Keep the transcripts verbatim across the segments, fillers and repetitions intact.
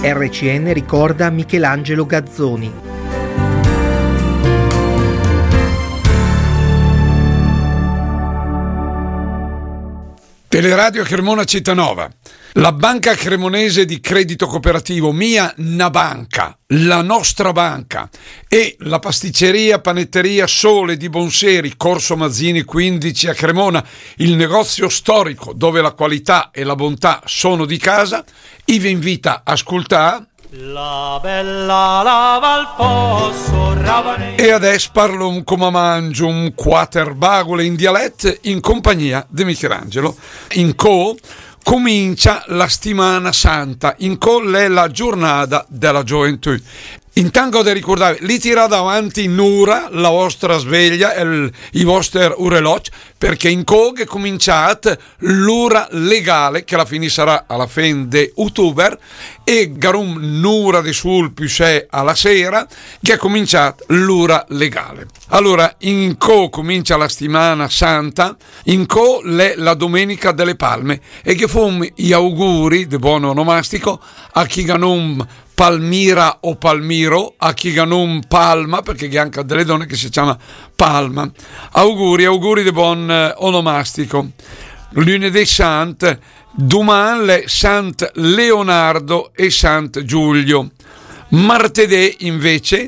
R C N ricorda Michelangelo Gazzoni. Teleradio Cremona Cittadinova. La banca cremonese di credito cooperativo Mia Na Banca, la nostra banca, e la pasticceria panetteria Sole di Bonseri, Corso Mazzini quindici a Cremona, il negozio storico dove la qualità e la bontà sono di casa, vi invita a ascoltare. La bella lava al fosso ravane. E adesso parlo un come mangio un quaterbagole in dialetto in compagnia di Michelangelo. In co comincia la settimana santa, in co è la giornata della gioventù. Intanto da ricordare, li tira davanti Nura la vostra sveglia e il, i vostri orologi, perché in co è cominciata l'ora legale che alla fine sarà alla fine di ottobre, e garum Nura di sul più sei alla sera che è cominciata l'ora legale. Allora in co comincia la settimana santa, in co è la domenica delle palme, e che fum gli auguri di buon onomastico a chi garum Palmira o Palmiro, a chi non Palma, perché c'è anche delle donne che si chiama Palma. Auguri, auguri di buon eh, onomastico. Lunedì Sant, domani le Sant Leonardo e Sant Giulio. Martedì invece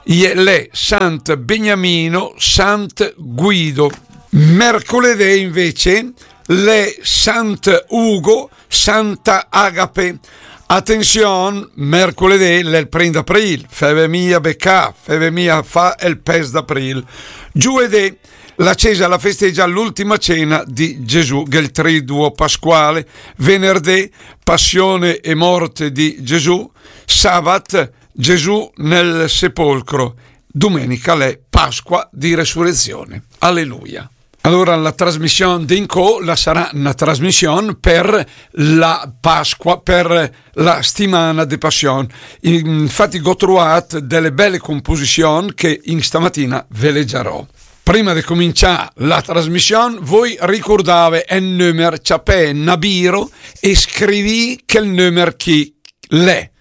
le Sant Beniamino, Sant Guido. Mercoledì invece le Sant Ugo, Santa Agape. Attenzione, mercoledì è il primo d'aprile, feve mia becca, feve mia fa il pes d'aprile. Giovedì la Chiesa la festeggia l'ultima cena di Gesù, che è il triduo pasquale. Venerdì passione e morte di Gesù. Sabato Gesù nel sepolcro. Domenica l'è Pasqua di resurrezione. Alleluia. Allora la trasmissione d'Inco la sarà una trasmissione per la Pasqua, per la settimana di Passione. Infatti ho trovato delle belle composizioni che in stamattina ve leggerò. Prima di cominciare la trasmissione, voi ricordate il numero Ciapè Nabiro e scrivi che il numero chi l'è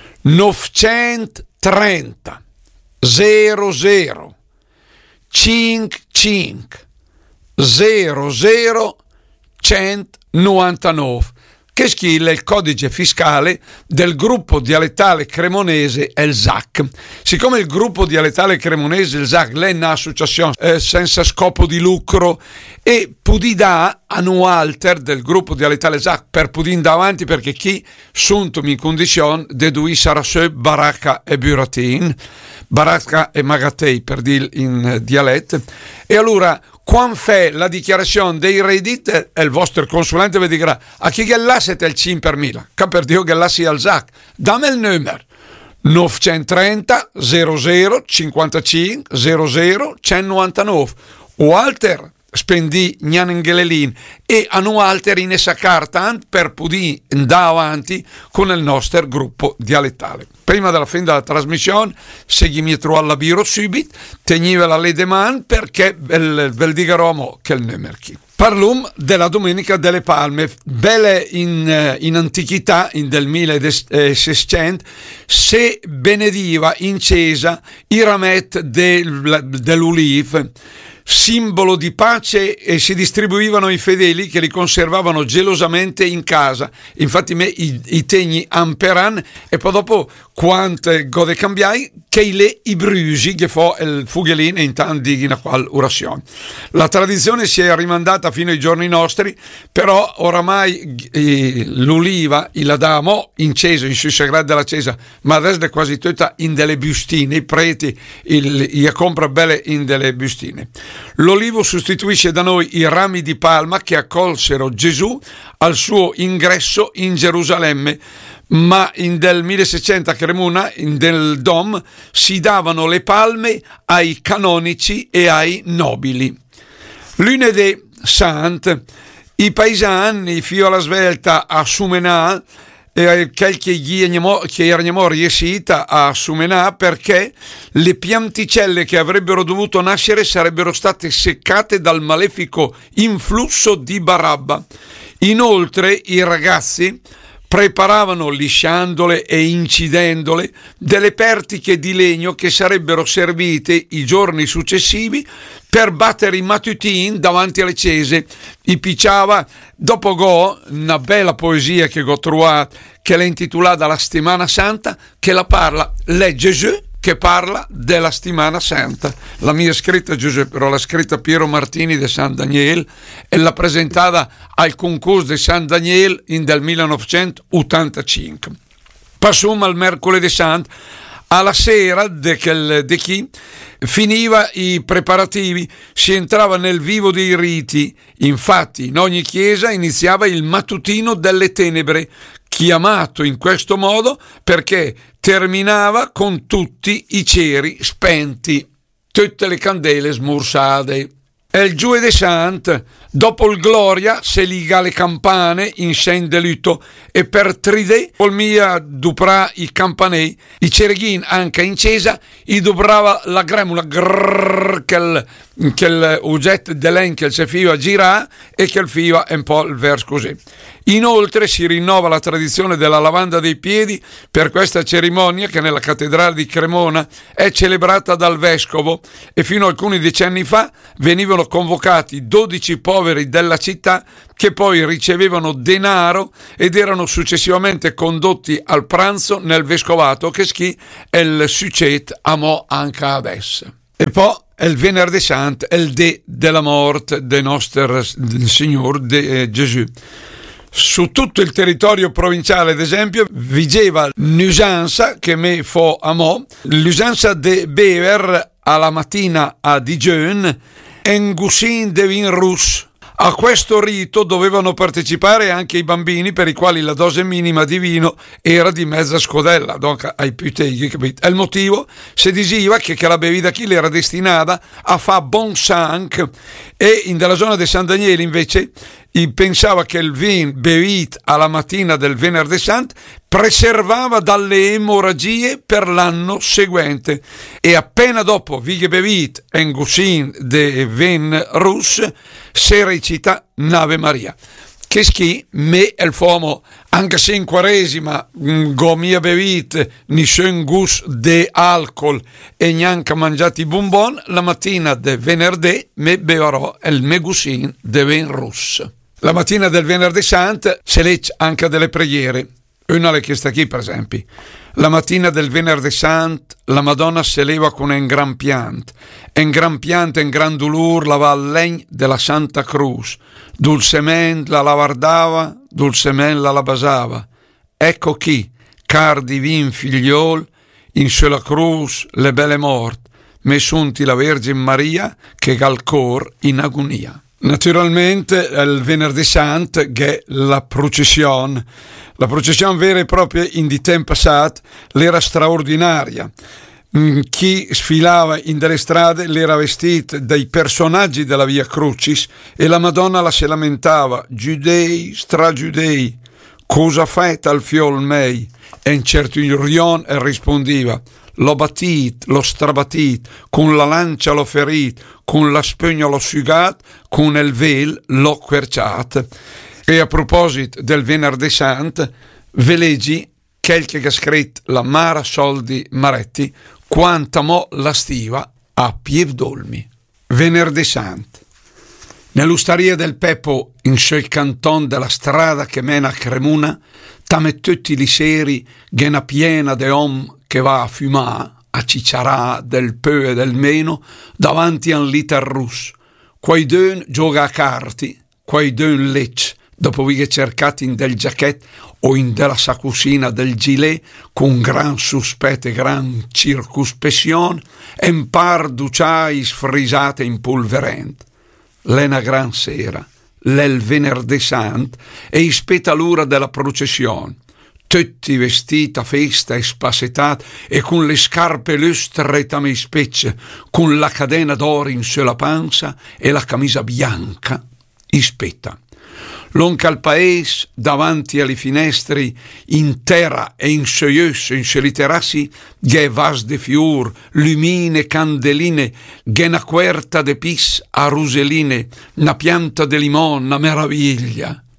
novecentotrenta zero zero cinquantacinque zero zero centonovantanove, che schilla il codice fiscale del gruppo dialettale cremonese il Z A C. Siccome il gruppo dialettale cremonese il Z A C è un'associazione eh, senza scopo di lucro, e pudì annualter del gruppo dialettale Z A C per pudin davanti, perché chi sunt in condizione di due sarà se baracca e buratin, baracca e magatei per dire in dialetto. E allora quando fa la dichiarazione dei redditi, il vostro consulente vi dirà a chi gell'asset è il cinque per mille, che per Dio gellassi al Z A C. Dammi il numero novecentotrenta zero zero cinquantacinque zero zero centonovantanove, o alter spendi gnanengelelin e hanno altri in essa carta per poter andare avanti con il nostro gruppo dialettale. Prima della fine della trasmissione seguimi alla biro subito, tegnivela le domande perché ve ve dico a mo che il numero chi. Parlum della Domenica delle Palme, belle in, in antichità, in del milleseicento, se benediva in Cesa i ramet del, dell'uliv, simbolo di pace, e si distribuivano ai fedeli che li conservavano gelosamente in casa. Infatti me i, i tegni amperan, e poi dopo quante gode cambiai che le i brusi che fa il fughelin in tanti in qual orazione. La tradizione si è rimandata fino ai giorni nostri, però oramai eh, l'uliva il adamo in Cesa, in sui segreti della Cesa, ma adesso è quasi tutta in delle bustine, i preti il, il compra belle in delle bustine. L'olivo sostituisce da noi i rami di palma che accolsero Gesù al suo ingresso in Gerusalemme, ma in del milleseicento a Cremona, in del Dom, si davano le palme ai canonici e ai nobili. Lunedì Sant, i paesani, fio alla svelta a Sumenà, e che erano riuscita a Sumenà perché le pianticelle che avrebbero dovuto nascere sarebbero state seccate dal malefico influsso di Barabba. Inoltre i ragazzi preparavano, lisciandole e incidendole, delle pertiche di legno che sarebbero servite i giorni successivi per battere i matutin davanti alle chiese. I picciava dopo go una bella poesia che ho trovato, che l'è intitolata La Settimana Santa, che la parla le Gesù, che parla della Settimana Santa. La mia scritta Giuseppe, però l'ha scritta Piero Martini de San Daniel e l'ha presentata al concorso di San Daniel in del millenovecentottantacinque. Passum al mercoledì santo, alla sera de, quel, de chi finiva i preparativi, si entrava nel vivo dei riti. Infatti in ogni chiesa iniziava il mattutino delle tenebre, chiamato in questo modo perché terminava con tutti i ceri spenti, tutte le candele smursate. E il Giovedì Sant, dopo il Gloria, se liga le campane in segno di lutto e per tridè, col mia dupra i campanei, i cereghin anche in chiesa, i dubrava la gremula, grrrr, che il, che il oggetto dell'enchel se fiva gira e che il fiva è un po' il verso così. Inoltre si rinnova la tradizione della lavanda dei piedi per questa cerimonia che nella cattedrale di Cremona è celebrata dal vescovo e fino a alcuni decenni fa venivano convocati dodici poveri della città che poi ricevevano denaro ed erano successivamente condotti al pranzo nel vescovato che schi e il succet amò anche adesso. E poi è il venerdì santo, è il dì della morte del nostro Signore de, eh, Gesù. Su tutto il territorio provinciale, ad esempio, vigeva l'usanza che me fo amò, l'usanza de bever alla mattina a Dijon un gussin de vin rousse. A questo rito dovevano partecipare anche i bambini per i quali la dose minima di vino era di mezza scodella, donc ai più teghi, capito? E il motivo si diceva che, che la bevida chi era destinata a fa bon sang e in della zona di San Daniele invece pensava che il vin bevit alla mattina del venerdì santo preservava dalle emorragie per l'anno seguente e appena dopo vi bevit un gussin de vin russe si recita Nave Maria. Che schi me el fomo anche se in quaresima gomia bevit nisciun gus de alcol e neanche mangiati bonbon, la mattina de venerdì me bevarò il me gussin de vin russe. La mattina del venerdì santo si legge anche delle preghiere. Una l'è chiesta qui, per esempio. La mattina del venerdì santo la Madonna si leva con un gran pianto. Un gran pianto e un gran dolore la va al legno della Santa Cruz. Dulcemente la lavardava, dulcemente la basava. Ecco chi, car divin figliol, in sulla cruz le belle morte, me sunti la Vergine Maria che gal cor in agonia. Naturalmente il venerdì santo che è la processione, la processione vera e propria in di tempo passato l'era straordinaria. Chi sfilava in delle strade l'era vestito dai personaggi della Via Crucis e la Madonna la si lamentava: Giudei, stragiudei, cosa fate al fiol mei? E in certo rion rispondeva: l'ho battit, l'ho strabattit, con la lancia l'ho ferit, con la spugna l'ho sugat, con il vel l'ho querciat. E a proposito del venerdì santo, ve leggi quel che ha scritto la Mara Soldi Maretti, quanta mo la stiva a Pievdolmi. Venerdì santo. Nell'ustaria del Peppo, in sul canton della strada che mena a Cremuna, tame tutti li seri, gena piena de om che va a fumà, a cicciarà del peu e del meno, davanti a un liter russo. Quai dun gioca a carti, quai dun lecce, dopo vi cercati in del giacchet o in della sacusina del gilet, con gran sospetto e gran circuspesion, e un par d'ucciai sfrisate in polverente. L'ena gran sera, l'el venerdì santo, e ispetta l'ora della processione. Tutti vestiti a festa e spassetati e con le scarpe lustre e specce, con la cadena d'oro in sulla panza e la camisa bianca, ispetta. L'onca al paese, davanti alle finestre, in terra e in soius, in soli terrassi, ghe vas de fior, lumine, candeline, ghe na querta de pis a ruseline, na pianta de limon, na meraviglia.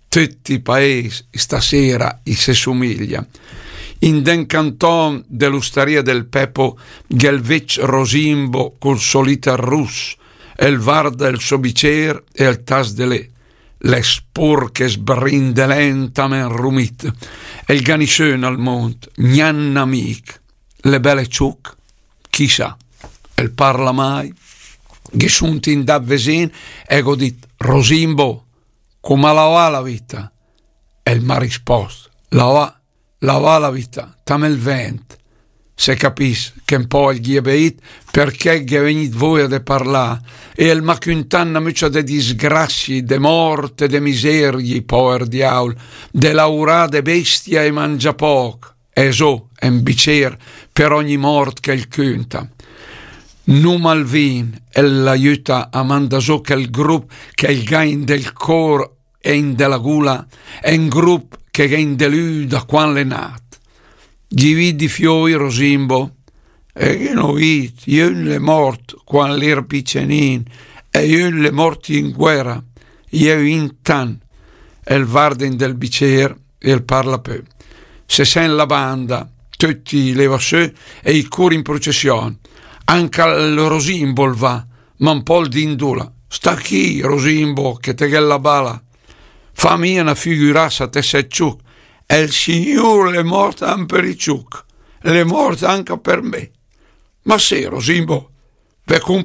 tutti i paesi stasera si somiglia. In den canton dell'ustaria del Pepo, Gelvec Rosimbo col solita russ, el varda il sobicer e il tas de lè, le sporche sbrindelentamen rumit, el ganisön al mont, gnan amic, le belle ciuc, chissà, el parla mai, gesunt in da vesin, e godit, Rosimbo, come la va la vita? El m'ha risposto, la va, la va la vita, tam il vent. Se capis che un po' il ghiebeit perché che venit voi a de parla e il macuntanna muccia de disgrassi, de morte, de miserie, poer diaul, de laura de bestia e mangia poc, e so, en bicer per ogni mort che il cunta. Nu malvin, el l'aiuta a manda so che il grup che il gain del cor e in della gula, è un grup che gain dell'u da quan l'è nat. Gli vidi fioi Rosimbo, e che no vit, io le mort quan l'era piccenin, e io le morti in guerra, io in tan, e il varden del bicer, e il parla peu. Se sen la banda, tutti le vasseux e i curi in processione, anche il Rosimbo va, ma un po' d'indula. Sta chi, Rosimbo, che te che la bala? Fammi una figurassa te sei ciuc, e il Signore è morto anche per i ciuc, è morto anche per me. Ma se, Rosimbo, ve